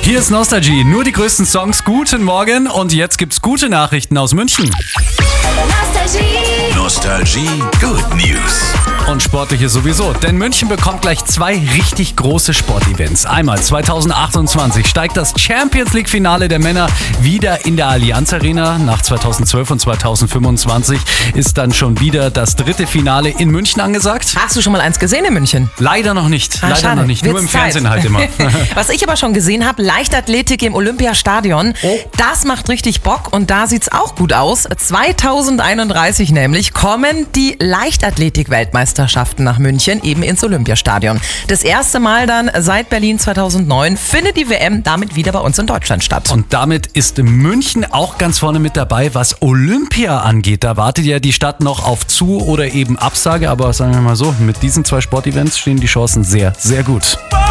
Hier ist Nostalgie, nur die größten Songs. Guten Morgen und jetzt gibt's gute Nachrichten aus München. Nostalgie Good News. Und sportliche sowieso, denn München bekommt gleich 2 richtig große Sportevents. Einmal 2028 steigt das Champions League Finale der Männer wieder in der Allianz Arena. Nach 2012 und 2025 ist dann schon wieder das 3. Finale in München angesagt. Hast du schon mal eins gesehen in München? Leider noch nicht. Leider schade. noch nicht. Nur Wird's im Fernsehen halt immer. Was ich aber schon gesehen habe, Leichtathletik im Olympiastadion. Oh. Das macht richtig Bock und da sieht's auch gut aus. 2031 nämlich kommen die Leichtathletik-Weltmeisterschaften nach München, eben ins Olympiastadion. Das erste Mal dann seit Berlin 2009 findet die WM damit wieder bei uns in Deutschland statt. Und damit ist München auch ganz vorne mit dabei, was Olympia angeht. Da wartet ja die Stadt noch auf Zu- oder eben Absage. Aber sagen wir mal so, mit diesen 2 Sportevents stehen die Chancen sehr, sehr gut.